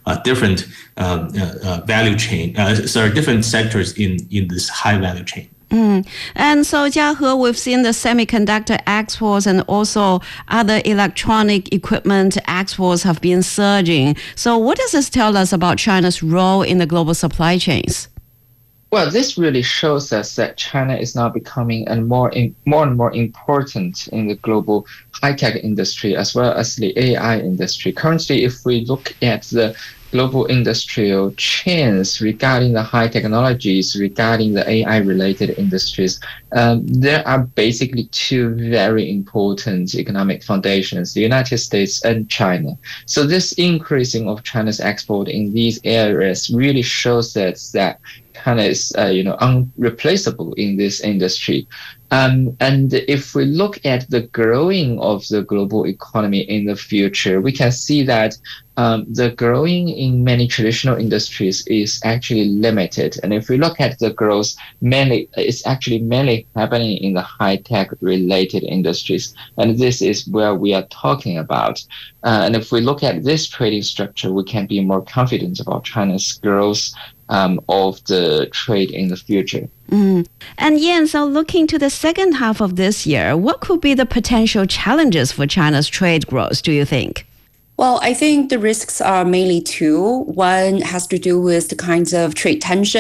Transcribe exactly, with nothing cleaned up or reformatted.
uh, different um, uh, uh, value chain, uh, sorry, different sectors in, in this high value chain. Mm. And so, Jiahe, we've seen the semiconductor exports and also other electronic equipment exports have been surging. So what does this tell us about China's role in the global supply chains? Well, this really shows us that China is now becoming a more in, more and more important in the global high-tech industry as well as the A I industry. Currently, if we look at the global industrial chains regarding the high technologies, regarding the A I-related industries, um, there are basically two very important economic foundations, the United States and China. So this increasing of China's export in these areas really shows us that China is, uh, you know, unreplaceable in this industry. Um, and if we look at the growing of the global economy in the future, we can see that um, the growing in many traditional industries is actually limited. And if we look at the growth, mainly it's actually mainly happening in the high-tech related industries. And this is where we are talking about. Uh, and if we look at this trading structure, we can be more confident about China's growth Um, of the trade in the future. Mm. And Yan, so looking to the second half of this year, what could be the potential challenges for China's trade growth, do you think? Well, I think the risks are mainly two. One has to do with the kinds of trade tension